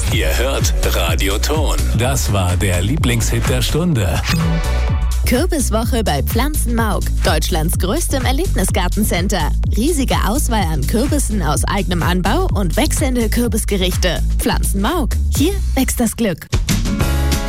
Ihr hört Radio Ton. Das war der Lieblingshit der Stunde. Kürbiswoche bei Pflanzenmauk, Deutschlands größtem Erlebnisgartencenter. Riesige Auswahl an Kürbissen aus eigenem Anbau und wechselnde Kürbisgerichte. Pflanzenmauk, hier wächst das Glück.